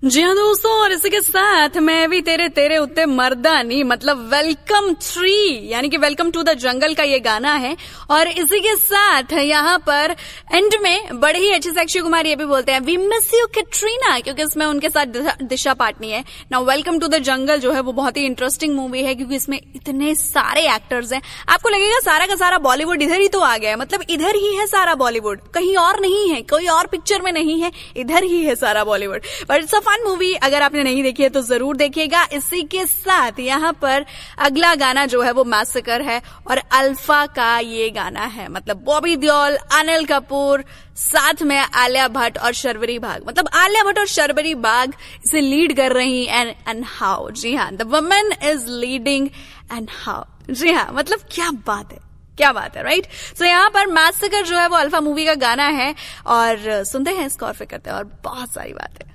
जी हाँ दोस्तों, और इसी के साथ मैं भी तेरे उत्ते मर्दानी मतलब वेलकम 3 यानी कि वेलकम टू द जंगल का ये गाना है। और इसी के साथ यहाँ पर एंड में बड़े ही अच्छे से अक्षय कुमार ये भी बोलते हैं वी मिस यू कैटरीना, क्योंकि इसमें उनके साथ दिशा पाटनी है ना। वेलकम टू द जंगल जो है वो बहुत ही इंटरेस्टिंग मूवी है, क्योंकि इसमें इतने सारे एक्टर्स हैं। आपको लगेगा सारा का सारा बॉलीवुड इधर ही तो आ गया है, मतलब इधर ही है सारा बॉलीवुड, कहीं और नहीं है, कोई और पिक्चर में नहीं है, इधर ही है सारा Bollywood. But it's a fun movie, अगर आपने नहीं देखी है तो जरूर देखिएगा। इसी के साथ यहाँ पर अगला गाना जो है वो मैसेकर है और अल्फा का ये गाना है, मतलब बॉबी देओल, अनिल कपूर, साथ में आलिया भट्ट और शर्वरी बाग, मतलब आलिया भट्ट और शर्वरी बाग इसे लीड कर रही एंड हाउ, जी हाँ, the woman is leading and how, जी हाँ, मतलब क्या बात है, क्या बात है, राइट। सो यहाँ पर मैसेकर जो है वो अल्फा मूवी का गाना है और सुनते हैं इसको और फिर करते हैं और बहुत सारी बातें।